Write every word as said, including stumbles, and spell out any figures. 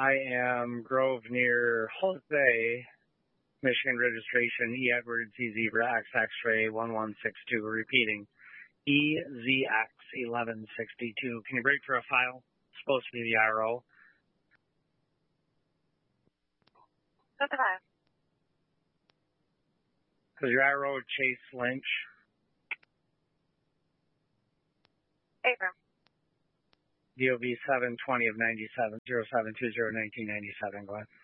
I am Grove near Jose, Michigan registration, E. Edwards, E. Zebra, X X-ray one one six two, repeating, E Z X eleven sixty-two. Can you break for a file? It's supposed to be the R O. What's the file? Because your R O Chase Lynch. April. D O B seven twenty of ninety-seven, zero seven two zero nineteen ninety-seven. Go ahead.